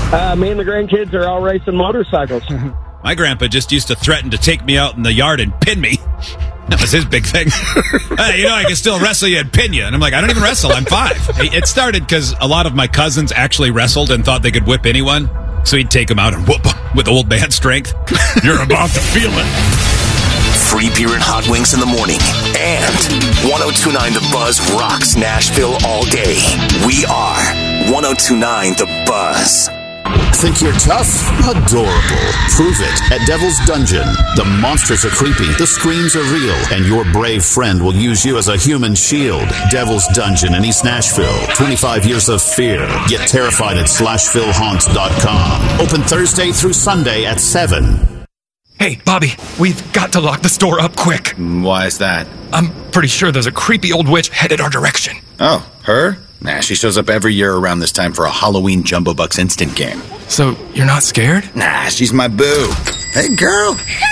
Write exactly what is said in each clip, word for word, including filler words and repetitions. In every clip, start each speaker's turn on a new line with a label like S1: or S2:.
S1: Uh, me and the grandkids are all racing motorcycles.
S2: My grandpa just used to threaten to take me out in the yard and pin me. That was his big thing. Hey, you know, I can still wrestle you and pin you. And I'm like, I don't even wrestle. I'm five. It started because a lot of my cousins actually wrestled and thought they could whip anyone. So he'd take them out and whoop them with old man strength. You're about to feel it.
S3: Free beer and hot wings in the morning. And one oh two point nine The Buzz rocks Nashville all day. We are one oh two point nine The Buzz.
S4: Think you're tough? Adorable. Prove it at Devil's Dungeon. The monsters are creepy, the screams are real, and your brave friend will use you as a human shield. Devil's Dungeon in East Nashville. twenty-five years of fear. Get terrified at slash phil haunt dot com. Open Thursday through Sunday at seven.
S5: Hey, Bobby, we've got to lock the store up quick.
S6: Why is that?
S5: I'm pretty sure there's a creepy old witch headed our direction.
S6: Oh, her? Nah, she shows up every year around this time for a Halloween Jumbo Bucks instant game.
S5: So, you're not scared?
S6: Nah, she's my boo. Hey, girl.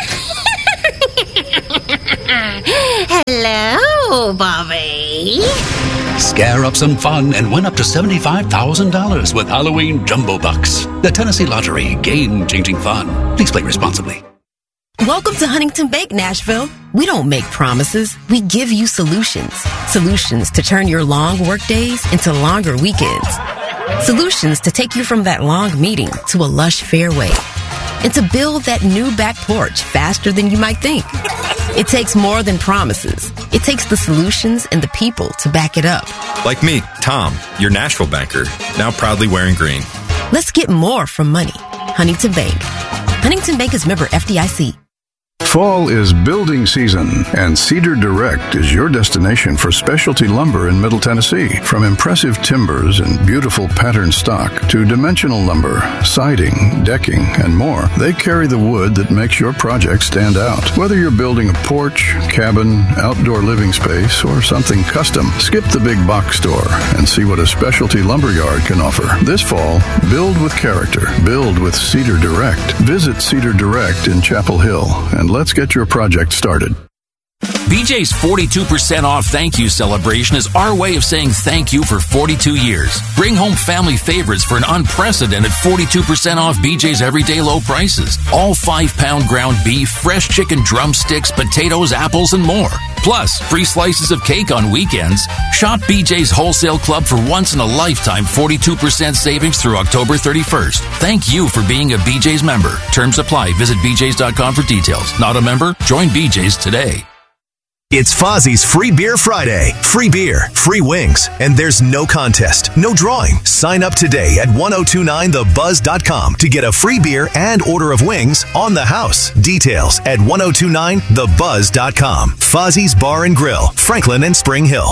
S7: Hello, Bobby.
S8: Scare up some fun and win up to seventy-five thousand dollars with Halloween Jumbo Bucks. The Tennessee Lottery, game-changing fun. Please play responsibly.
S9: Welcome to Huntington Bank, Nashville. We don't make promises. We give you solutions. Solutions to turn your long work days into longer weekends. Solutions to take you from that long meeting to a lush fairway. And to build that new back porch faster than you might think. It takes more than promises. It takes the solutions and the people to back it up.
S10: Like me, Tom, your Nashville banker, now proudly wearing green.
S9: Let's get more from money. Huntington Bank. Huntington Bank is member F D I C.
S11: Fall is building season, and Cedar Direct is your destination for specialty lumber in Middle Tennessee. From impressive timbers and beautiful patterned stock to dimensional lumber, siding, decking, and more, they carry the wood that makes your project stand out. Whether you're building a porch, cabin, outdoor living space, or something custom, skip the big box store and see what a specialty lumber yard can offer. This fall, build with character. Build with Cedar Direct. Visit Cedar Direct in Chapel Hill and let's get your project started.
S12: B J's forty-two percent off thank you celebration is our way of saying thank you for forty-two years. Bring home family favorites for an unprecedented forty-two percent off B J's everyday low prices. All five pound ground beef, fresh chicken drumsticks, potatoes, apples, and more. Plus, free slices of cake on weekends. Shop B J's Wholesale Club for once-in-a-lifetime forty-two percent savings through October thirty-first. Thank you for being a B J's member. Terms apply. Visit b j's dot com for details. Not a member? Join B J's today.
S13: It's Fozzie's Free Beer Friday. Free beer, free wings, and there's no contest, no drawing. Sign up today at ten twenty-nine the buzz dot com to get a free beer and order of wings on the house. Details at ten twenty-nine the buzz dot com. Fozzie's Bar and Grill, Franklin and Spring Hill.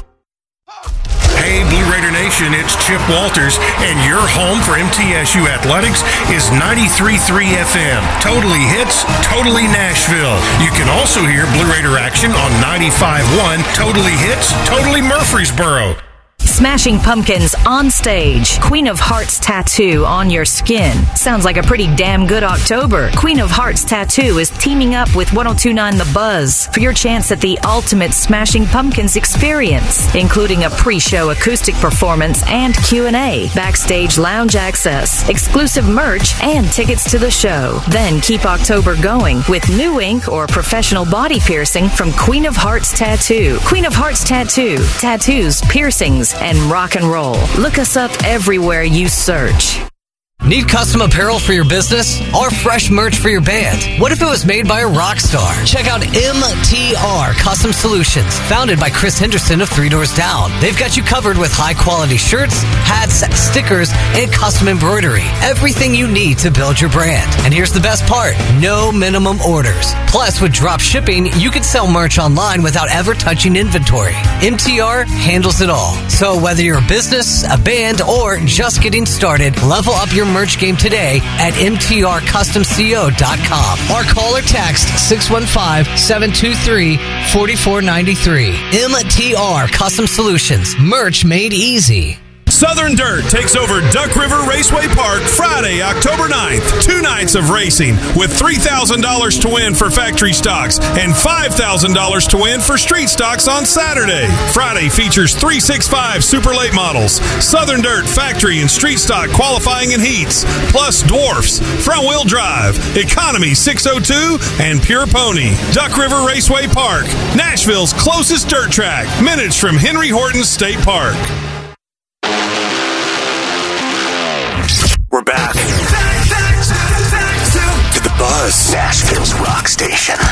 S14: Hey, Blue Raider Nation, it's Chip Walters, and your home for M T S U Athletics is ninety-three point three F M. Totally hits, totally Nashville. You can also hear Blue Raider action on ninety-five point one, totally hits, totally Murfreesboro.
S15: Smashing Pumpkins on stage. Queen of Hearts tattoo on your skin. Sounds like a pretty damn good October. Queen of Hearts Tattoo is teaming up with ten twenty-nine The Buzz for your chance at the ultimate Smashing Pumpkins experience, including a pre-show acoustic performance and Q and A, backstage lounge access, exclusive merch, and tickets to the show. Then keep October going with new ink or professional body piercing from Queen of Hearts Tattoo. Queen of Hearts Tattoo. Tattoos, piercings, and rock and roll. Look us up everywhere you search.
S16: Need custom apparel for your business or fresh merch for your band? What if it was made by a rock star? Check out M T R Custom Solutions, founded by Chris Henderson of Three Doors Down. They've got you covered with high-quality shirts, hats, stickers, and custom embroidery. Everything you need to build your brand. And here's the best part, no minimum orders. Plus, with drop shipping, you can sell merch online without ever touching inventory. M T R handles it all. So whether you're a business, a band, or just getting started, level up your merch game today at m t r custom co dot com or call or text six one five, seven two three, four four nine three. M T R Custom Solutions. Merch made easy.
S17: Southern Dirt takes over Duck River Raceway Park Friday, October ninth. Two nights of racing with three thousand dollars to win for factory stocks and five thousand dollars to win for street stocks on Saturday. Friday features three sixty-five super late models, Southern Dirt factory and street stock qualifying in heats, plus dwarfs, front wheel drive, economy six oh two, and pure pony. Duck River Raceway Park, Nashville's closest dirt track, minutes from Henry Horton State Park.
S3: We're back. Back, back to, back to, to the Buzz, Nashville's rock station.